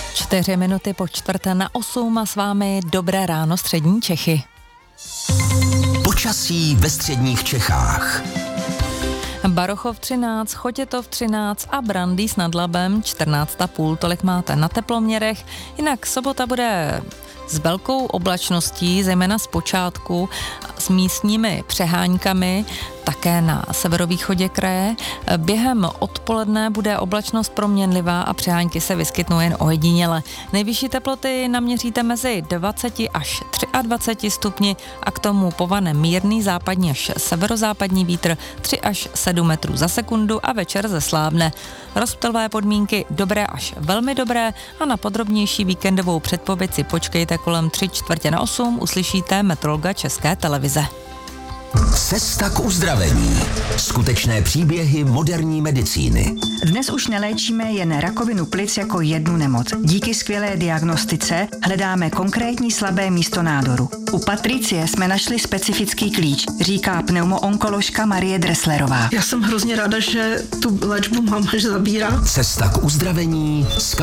4 minuty po 7:45 a s vámi dobré ráno střední Čechy. Počasí ve středních Čechách. Barochov 13, Chotětov 13 a Brandýs nad Labem 14,5, tolik máte na teploměrech. Jinak sobota bude s velkou oblačností, zejména z počátku, s místními přeháňkami, také na severovýchodě kraje. Během odpoledne bude oblačnost proměnlivá a přeháňky se vyskytnou jen ojediněle. Nejvyšší teploty naměříte mezi 20 až 23 stupni a k tomu povane mírný západní až severozápadní vítr 3 až 7 metrů za sekundu a večer zeslábne. Rozptylové podmínky dobré až velmi dobré a na podrobnější víkendovou předpověď si počkejte kolem 7:45 uslyšíte meteorologa České televize. Cesta k uzdravení. Skutečné příběhy moderní medicíny. Dnes už neléčíme jen rakovinu plic jako jednu nemoc. Díky skvělé diagnostice hledáme konkrétní slabé místo nádoru. U Patricie jsme našli specifický klíč, říká pneumoonkoložka Marie Dresslerová. Já jsem hrozně ráda, že tu léčbu mám až zabírá. Cesta k uzdravení